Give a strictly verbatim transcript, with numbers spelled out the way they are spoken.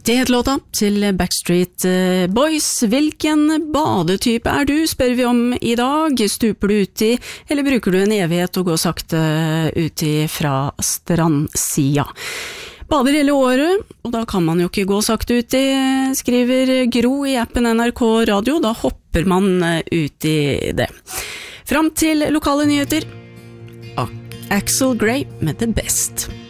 Det het låta til Backstreet Boys. Hvilken badetype er du, spør vi om i dag. Stuper du uti, eller bruker du en evighet og går sakte uti fra strandsida? Bader hele året, og da kan man jo ikke gå sakte uti, skriver Gro i appen N R K Radio. Da hopper man uti det. Fram til lokale nyheter. Axel Grey med The Best.